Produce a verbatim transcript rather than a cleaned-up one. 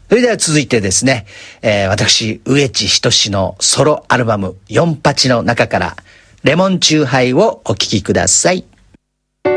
それでは続いてですね、えー、私、植地仁のソロアルバムよんはちの中からレモンチューハイをお聴きください。